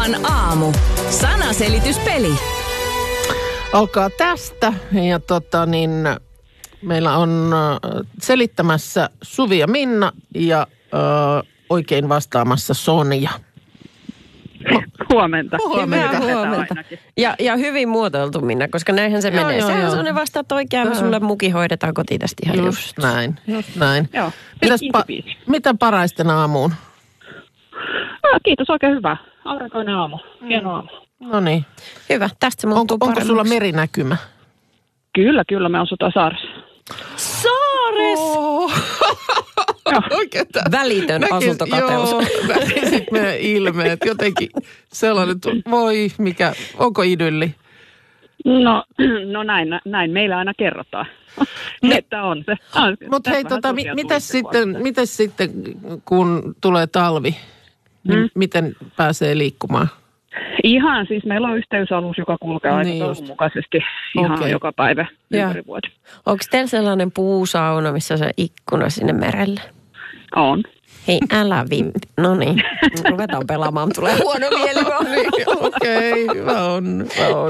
Novan aamu. Sanaselityspeli. Alkaa tästä ja meillä on selittämässä Suvi ja Minna ja oikein vastaamassa Sonja. Huomenta. Huomenta. Ja hyvin muotoiltu, Minna, koska näinhän se menee. Sehän on ne vastaat oikein, me sulle muki hoidetaan kotiin tästä ihan just näin. Joo. Mitä paraisten aamuun? Kiitos, oikein hyvä. Aurinkoinen aamu. Hieno aamu. No niin. Hyvä, tästä se muuttuu Onko sulla merinäkymä? Kyllä, me asutaan saaressa. Saares! Oh. Oikein välitön asuntokateus. Joo, välisit meidän ilmeet. Jotenkin sellainen, voi mikä, onko idylli? No näin meillä aina kerrotaan, että on se. Mutta hei, mites sitten, kun tulee talvi, niin miten pääsee liikkumaan? Ihan, siis meillä on yhteysalus, joka kulkee aika toivonmukaisesti ihan joka päivä ympäri vuoden. Onko teillä sellainen puusauna, missä on se ikkuna sinne merelle? On. Hei, älä vimpi. No niin, ruvetaan pelaamaan, tulee huono mieli. Okei, hyvä on.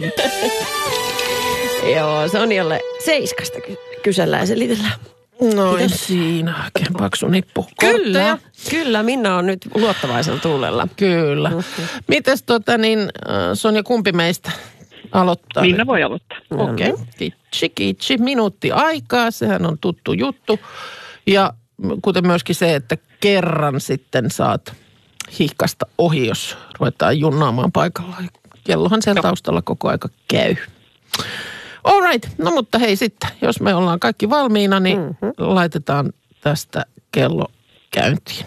Joo, Sonjalle 7 kysellään ja selitellään. Noin siinä, oikein paksu nippu. Kyllä, Minna on nyt luottavaisella tuulella. Kyllä. Mites Sonja, kumpi meistä aloittaa? Minna voi aloittaa. Okei. Kitsi, minuutti aikaa, sehän on tuttu juttu. Ja kuten myöskin se, että kerran sitten saat hihkasta ohi, jos ruvetaan junnaamaan paikalla. Kellohan sen taustalla koko aika käy. All right. No mutta hei sitten, jos me ollaan kaikki valmiina, niin laitetaan tästä kello käyntiin.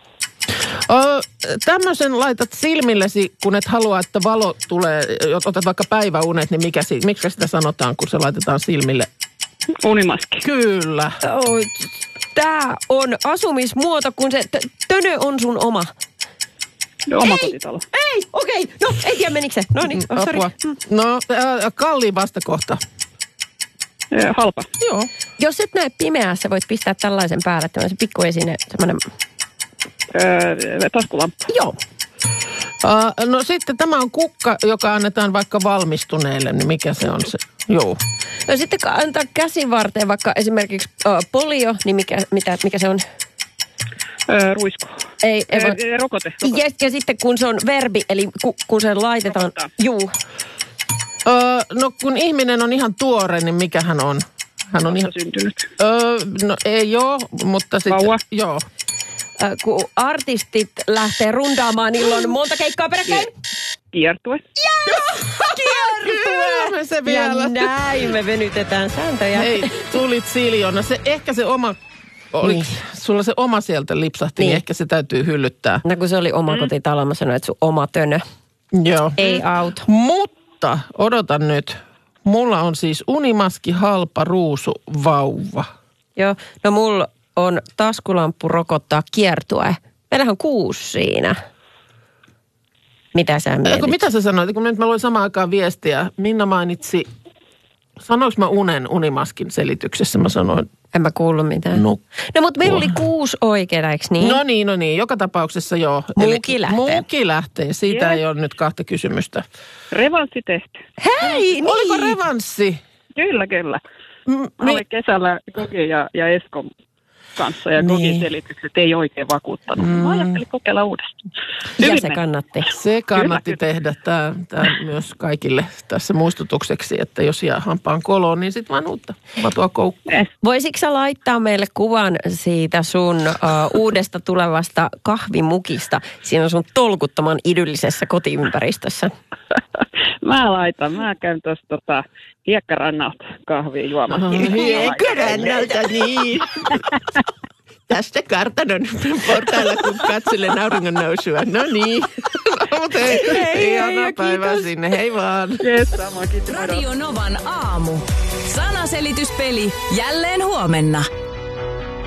Tämmöisen laitat silmillesi, kun et halua, että valo tulee, otat vaikka päiväunet, niin miksi sitä sanotaan, kun se laitetaan silmille? Unimaski. Kyllä. Tää on asumismuoto, kun se tönö on sun oma. Omakotitalo. Ei, okei. No, ei tiedä menikö se. No niin, sori. No, kalliin vastakohta. Halpa. Joo. Jos et näe pimeässä, voit pistää tällaisen päälle, tämmöisen pikkuesine, semmoinen... Taskulamppu. Joo. No sitten tämä on kukka, joka annetaan vaikka valmistuneille, niin mikä se on se? Joo. No sitten antaa käsivarteen vaikka esimerkiksi polio, niin mikä se on? Ruisku. Ei rokote. Ja sitten kun se on verbi, eli kun se laitetaan... Rokottaa. Juu. No kun ihminen on ihan tuore, niin mikä hän on? Hän on ihan... syntynyt. No ei oo, mutta sitten... Vauva. Joo. Kun artistit lähtee rundaamaan illoin monta keikkaa peräkkäin. Kiertue. Kyllä se vielä. Ja näin me venytetään sääntöjä. Hei, tulit Siljona. Ehkä se oma... Sulla se oma sieltä lipsahti, niin ehkä se täytyy hyllyttää. No kun se oli omakotitalo, mä sanoin, että sun oma tönö. Joo. Ei auto. Mutta, odotan nyt. Mulla on siis unimaski, halpa, ruusu, vauva. Joo, no mulla on taskulamppu rokottaa kiertue. Meillähän on 6 siinä. Mitä sä mietit? Mitä sä sanoit? Kun nyt mä luin samaan aikaan viestiä. Minna mainitsi, sanoinko mä unimaskin selityksessä? Mä sanoin... En mä kuullut mitään. No mutta meillä oli 6 oikein, eikö niin? No niin. Joka tapauksessa joo. Muukin lähtee. Siitä ei ole nyt 2 kysymystä. Revanssi tehty. Hei! Niin. Oliko revanssi? Kyllä. Mä olin kesällä Koki ja Eskon kanssa ja Kokin selitykset ei oikein vakuuttanut. Mä ajattelin kokeilla uudestaan. Ja se kannatti. Se kannatti tehdä. Tämä myös kaikille tässä muistutukseksi, että jos jää hampaan koloon, niin sitten vaan uutta matua koukkuun. Voisitko sä laittaa meille kuvan siitä sun uudesta tulevasta kahvimukista? Siinä on sun tolkuttoman idyllisessä kotiympäristössä. Mä käyn tuossa hiekkarannalta kahvia juomassa. Hiekkarannalta, niin. Tästä kartanon portailla, kun katselen auringon nousua. No niin. Mutta hei, anna päivää sinne. Hei vaan. Yes, sama, kiitos. Radio Novan aamu. Sanaselityspeli jälleen huomenna.